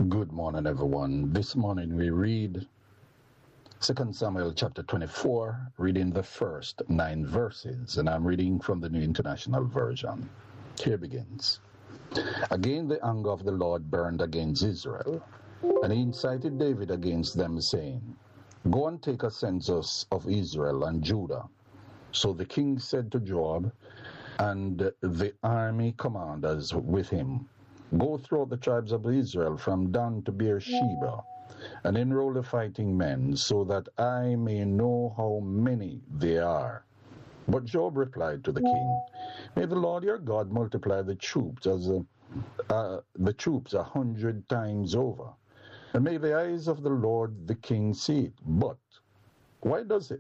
Good morning, everyone. This morning we read 2 Samuel chapter 24, reading the first 9 verses, and I'm reading from the New International Version. Here begins. Again the anger of the Lord burned against Israel, and he incited David against them, saying, Go and take a census of Israel and Judah. So the king said to Joab and the army commanders with him, Go throughout the tribes of Israel from Dan to Beersheba, and enroll the fighting men, so that I may know how many they are. But Joab replied to the king, May the Lord your God multiply the troops as the troops 100 times over, and may the eyes of the Lord the king see it. But why does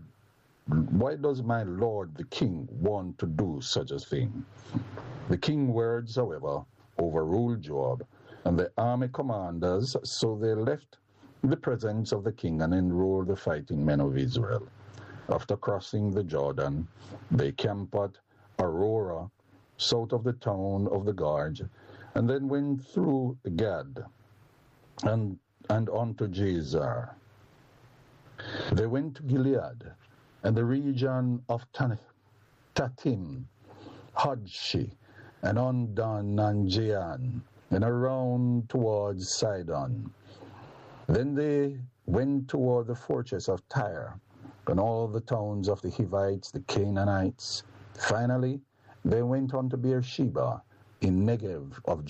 my lord the king want to do such a thing? The king's words, however, overruled Joab and the army commanders, so they left the presence of the king and enrolled the fighting men of Israel. After crossing the Jordan, they camped at Aurora, south of the town of the guards, and then went through Gad and on to Jazer. They went to Gilead and the region of Tatim, Hodshi, and on Dan and Jean, and around towards Sidon. Then they went toward the fortress of Tyre, and all the towns of the Hivites, the Canaanites. Finally, they went on to Beersheba, in Negev of